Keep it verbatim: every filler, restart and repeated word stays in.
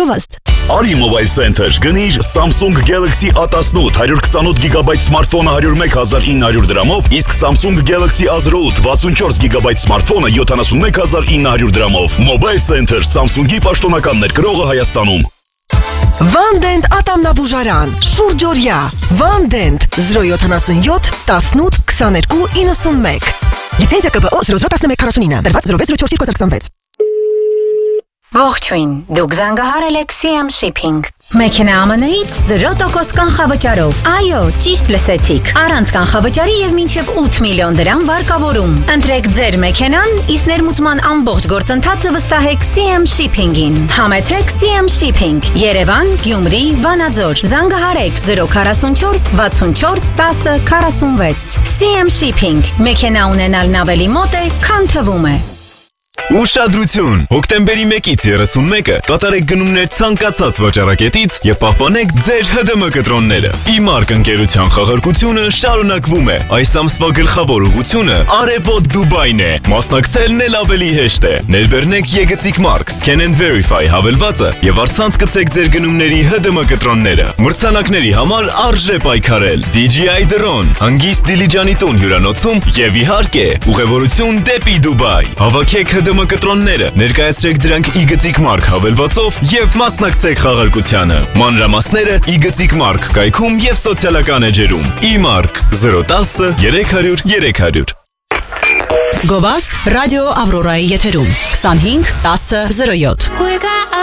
Գովաստ։ Արի Mobile Center գնիր Samsung Galaxy A տասնութ one twenty-eight gigabyte սմարթֆոնը one oh one thousand nine hundred դրամով, իսկ Samsung Galaxy A zero eight sixty-four gigabyte սմարթֆոնը seventy-one thousand nine hundred դրամով։ Mobile Center Samsung-ի պաշտոնական ներկրողը Հայաստանում։ Վանդենտ ատամնաբուժարան, շուրջօրյա, Վանդենտ zero seven seven eighteen twenty-two ninety-one։ Լիցենզիա Կ Բ Օ zero zero one one four nine, դրված zero six zero four twenty twenty-six։ Ողջույն, դուք զանգահարել եք C M Shipping։ Մեքենա Ա Մ Ն-ից zero տոկոս կանխավճարով։ Այո, ճիշտ լսեցիք։ Առանց կանխավճարի եւ մինչեւ eight միլիոն դրամ վարկավորում։ Ընտրեք ձեր մեքենան, իսկ ներմուծման ամբողջ գործընթացը վստահեք C M Shipping-ին։ Համեցեք C M Shipping։ Երևան, Գյումրի, Վանաձոր։ Զանգահարեք zero four four sixty-four ten forty-six։ C M Shipping։ Մեքենա ունենալն ավելի մոտ է, քան թվում է։ Ուշադրություն! Հոկտեմբերի մեկից thirty-one-ը կատարեք գնումներ ցանկացած վաճառակետից եւ պահպանեք ձեր H D M կտրոնները։ Իմարկ ընկերության խաղարկությունը շարունակվում է։ Այս ամսվա գլխավոր ուղղությունը Արևոտ Դուբայն է։ Մասնակցելն էլ ավելի հեշտ է։ Ներբեռնեք Եգծիկ Mark Scan and Verify հավելվածը եւ առցանց գցեք ձեր գնումների H D M կտրոնները։ Մրցանակների համար արժե պայքարել։ D J I Drone, հանգիստ Դիլիջանի տուն հյուրանոցում եւ իհարկե ուղևորություն դեպի Դուբայ։ Հավաքեք H D M կտրոնները, ներկայացրեք դրանք Իգծիկ Mark հավելվածով եւ մասնակցեք խաղարկությանը։ Մանրամասները Իգծիկ Mark կայքում եւ սոցիալական էջերում։ Իմարկ zero one zero three hundred three hundred։ Գովաստ ռադիո Ավրորայի եթերում twenty-five ten zero seven։